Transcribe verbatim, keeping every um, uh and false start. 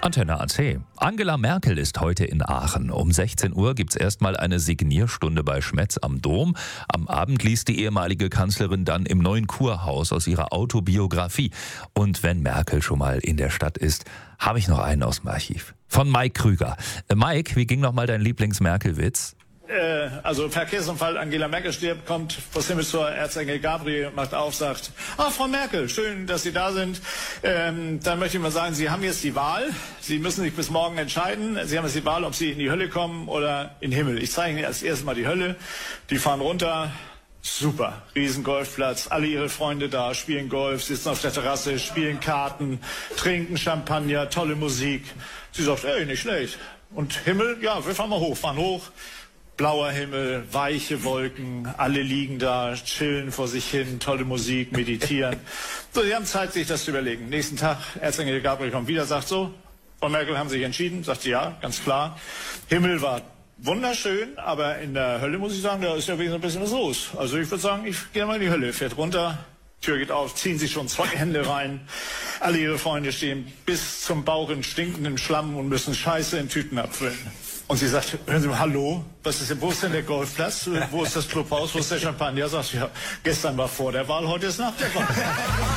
Antenne A C. Angela Merkel ist heute in Aachen. Um sechzehn Uhr gibt's erstmal eine Signierstunde bei Schmetz am Dom. Am Abend liest die ehemalige Kanzlerin dann im Neuen Kurhaus aus ihrer Autobiografie. Und wenn Merkel schon mal in der Stadt ist, habe ich noch einen aus dem Archiv. Von Mike Krüger. Äh, Mike, wie ging noch mal dein Lieblings-Merkel-Witz? Äh, also Verkehrsunfall, Angela Merkel stirbt, kommt vors Himmelstor, Erzengel Gabriel macht auf, sagt, ah, Frau Merkel, schön, dass Sie da sind. Ähm, dann möchte ich mal sagen, Sie haben jetzt die Wahl. Sie müssen sich bis morgen entscheiden. Sie haben jetzt die Wahl, ob Sie in die Hölle kommen oder in den Himmel. Ich zeige Ihnen als erstes mal die Hölle. Die fahren runter. Super, riesen Golfplatz, alle ihre Freunde da, spielen Golf, sitzen auf der Terrasse, spielen Karten, trinken Champagner, tolle Musik. Sie sagt, ey, nicht schlecht. Und Himmel, ja, wir fahren mal hoch, fahren hoch. Blauer Himmel, weiche Wolken, alle liegen da, chillen vor sich hin, tolle Musik, meditieren. So, sie haben Zeit, sich das zu überlegen. Nächsten Tag, Erzengel Gabriel kommt wieder, sagt so, Frau Merkel, haben Sie sich entschieden? Sagt sie, ja, ganz klar. Himmel war wunderschön, aber in der Hölle muss ich sagen, da ist ja wenigstens ein bisschen was los. Also ich würde sagen, ich gehe mal in die Hölle, fährt runter, Tür geht auf, ziehen sich schon zwei Hände rein. Alle ihre Freunde stehen bis zum Bauch in stinkendem Schlamm und müssen Scheiße in Tüten abfüllen. Und sie sagt, hören Sie mal, hallo, was ist denn, wo ist denn der Golfplatz? Wo ist das Clubhaus? Wo ist der Champagner? Sagt sie, ja, gestern war vor der Wahl, heute ist nach der Wahl.